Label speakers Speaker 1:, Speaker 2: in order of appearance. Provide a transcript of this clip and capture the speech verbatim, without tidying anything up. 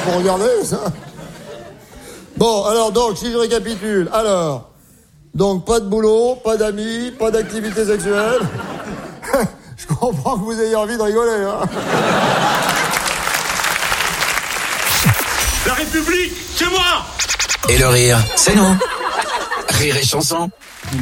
Speaker 1: faut regarder, ça. Bon, alors, donc, si je récapitule, alors, donc, pas de boulot, pas d'amis, pas d'activité sexuelle. Je comprends que vous ayez envie de rigoler, hein.
Speaker 2: La République, c'est moi!
Speaker 3: Et le rire, c'est nous. Rire et chanson.